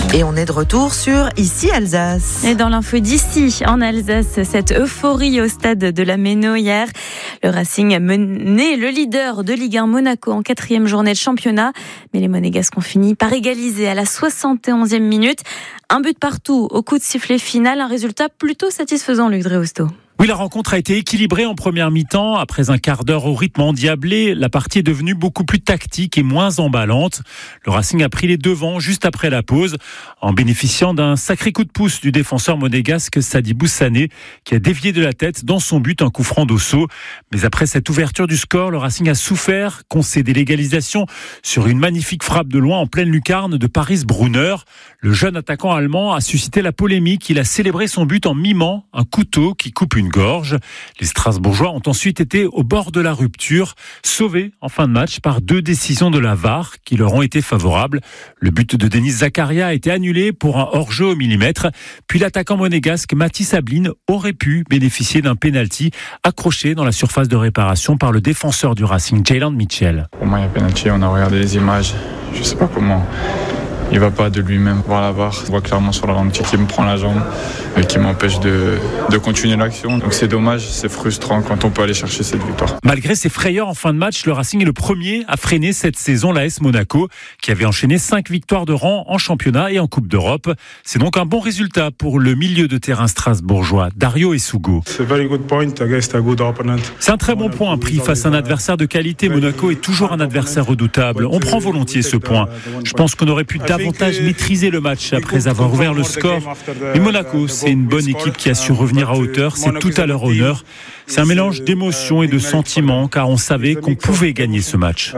Et on est de retour sur Ici Alsace. Et dans l'info d'ici, en Alsace, cette euphorie au stade de la Méno hier. Le Racing menait le leader de Ligue 1 Monaco en 4e journée de championnat. Mais les Monégasques ont fini par égaliser à la 71e minute. Un but partout au coup de sifflet final. Un résultat plutôt satisfaisant, Luc Dreosto. Oui, la rencontre a été équilibrée en première mi-temps. Après un quart d'heure au rythme endiablé, la partie est devenue beaucoup plus tactique et moins emballante. Le Racing a pris les devants juste après la pause, en bénéficiant d'un sacré coup de pouce du défenseur monégasque Sadibou Sané, qui a dévié de la tête dans son but un coup franc d'Osso. Mais après cette ouverture du score, le Racing a souffert, concédé l'égalisation sur une magnifique frappe de loin en pleine lucarne de Paris Brunner. Le jeune attaquant allemand a suscité la polémique. Il a célébré son but en mimant un couteau qui coupe une gorge. Les Strasbourgeois ont ensuite été au bord de la rupture, sauvés en fin de match par 2 décisions de la VAR qui leur ont été favorables. Le but de Denis Zakaria a été annulé pour un hors-jeu au millimètre. Puis l'attaquant monégasque Mathis Ablin aurait pu bénéficier d'un pénalty accroché dans la surface de réparation par le défenseur du Racing, Jayland Mitchell. Pour moi, il y a pénalty. On a regardé les images. Je ne sais pas comment. Il ne va pas de lui-même voir la VAR. On voit clairement sur la ralenti qui me prend la jambe et qui m'empêche de continuer l'action. Donc c'est dommage, c'est frustrant quand on peut aller chercher cette victoire. Malgré ses frayeurs en fin de match, le Racing est le premier à freiner cette saison l'AS Monaco, qui avait enchaîné 5 victoires de rang en championnat et en Coupe d'Europe. C'est donc un bon résultat pour le milieu de terrain strasbourgeois, Dario Essugo. C'est un très bon point pris face à un adversaire de qualité. Monaco est toujours un adversaire redoutable. On prend volontiers ce point. Je pense qu'on aurait pu davantage maîtriser le match après avoir ouvert le score. Mais Monaco, c'est une bonne équipe qui a su revenir à hauteur. C'est tout à leur honneur. C'est un mélange d'émotions et de sentiments, car on savait qu'on pouvait gagner ce match.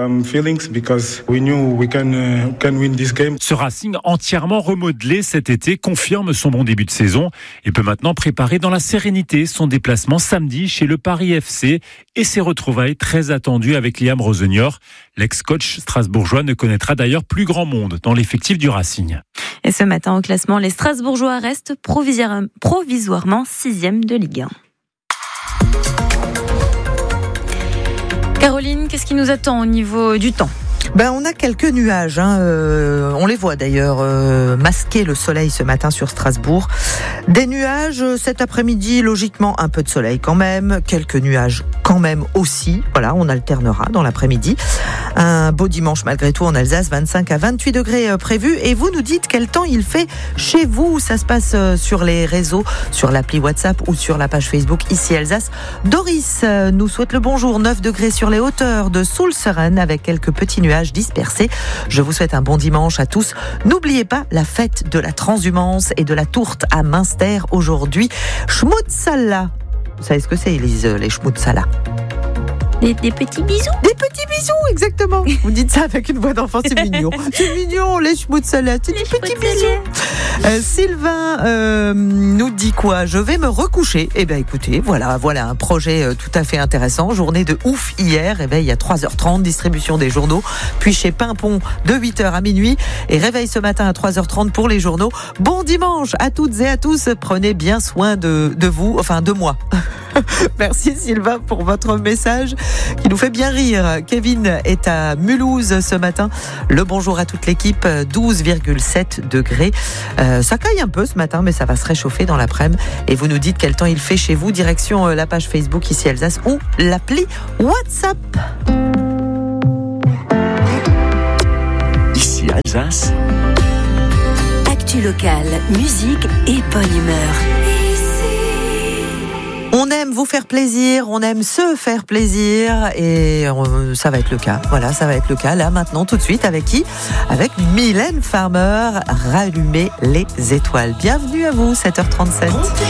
Ce Racing entièrement remodelé cet été confirme son bon début de saison et peut maintenant préparer dans la sérénité son déplacement samedi chez le Paris FC et ses retrouvailles très attendues avec Liam Rosenior. L'ex-coach strasbourgeois ne connaîtra d'ailleurs plus grand monde dans l'effectif du Racing. Et ce matin au classement, les Strasbourgeois restent provisoirement 6e de Ligue 1. Caroline, qu'est-ce qui nous attend au niveau du temps ? On a quelques nuages, on les voit d'ailleurs masquer le soleil ce matin sur Strasbourg. Des nuages cet après-midi, logiquement un peu de soleil quand même, quelques nuages quand même aussi. Voilà, on alternera dans l'après-midi. Un beau dimanche malgré tout en Alsace, 25 à 28 degrés prévus. Et vous nous dites quel temps il fait chez vous. Ça se passe sur les réseaux, sur l'appli WhatsApp ou sur la page Facebook Ici Alsace. Doris nous souhaite le bonjour. 9 degrés sur les hauteurs de Soulseren avec quelques petits nuages dispersés. Je vous souhaite un bon dimanche à tous. N'oubliez pas la fête de la transhumance et de la tourte à Münster aujourd'hui. Schmutzala. Vous savez ce que c'est, Elise, les schmutzala? Des petits bisous. Des petits bisous, exactement. Vous dites ça avec une voix d'enfant, c'est mignon. C'est mignon, les schmutzala, c'est des petits bisous. Sylvain nous dit quoi ? Je vais me recoucher. Eh bien écoutez, voilà un projet tout à fait intéressant. Journée de ouf hier, réveil à 3h30, distribution des journaux, puis chez Pimpon de 8h à minuit et réveil ce matin à 3h30 pour les journaux. Bon dimanche à toutes et à tous, prenez bien soin de vous, enfin de moi. Merci Sylvain pour votre message qui nous fait bien rire. Kevin est à Mulhouse ce matin. Le bonjour à toute l'équipe, 12,7 degrés. Ça caille un peu ce matin, mais ça va se réchauffer dans l'après-midi. Et vous nous dites quel temps il fait chez vous. Direction la page Facebook Ici Alsace ou l'appli WhatsApp. Ici Alsace. Actu locale, musique et bonne humeur. On aime vous faire plaisir, on aime se faire plaisir et ça va être le cas. Voilà, ça va être le cas là maintenant tout de suite avec qui ? Avec Mylène Farmer, Rallumer les étoiles. Bienvenue à vous, 7h37.